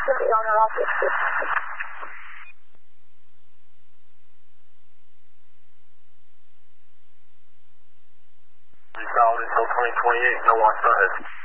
owner office. Solid until 2028, no watch ahead.